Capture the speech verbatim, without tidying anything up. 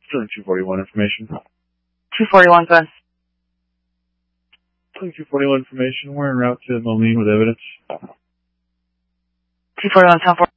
Sterling two forty-one information. two forty-one, go ahead. Sterling two forty-one information. We're en route to Moline with evidence. two forty-one, ten four.